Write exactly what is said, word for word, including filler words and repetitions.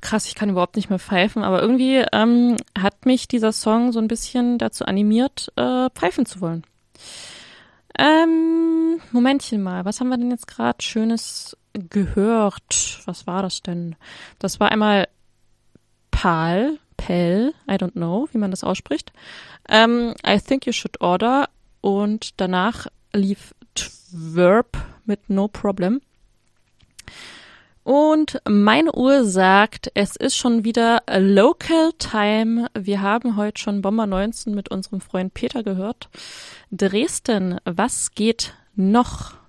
krass, ich kann überhaupt nicht mehr pfeifen, aber irgendwie ähm, hat mich dieser Song so ein bisschen dazu animiert, äh, pfeifen zu wollen. Ähm, Momentchen mal, was haben wir denn jetzt gerade Schönes gehört? Was war das denn? Das war einmal Pal, Pell, I don't know, wie man das ausspricht. Ähm, I Think You Should Order und danach lief Twerp mit No Problem. Und meine Uhr sagt, es ist schon wieder Local Time. Wir haben heute schon Bomber neunzehn mit unserem Freund Peter gehört. Dresden, was geht noch?